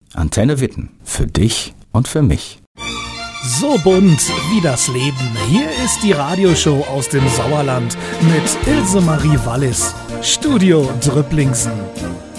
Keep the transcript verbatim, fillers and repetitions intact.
Antenne Witten. Für dich und für mich. So bunt wie das Leben. Hier ist die Radioshow aus dem Sauerland mit Ilse Marie Wallis. Studio Drüpplingsen.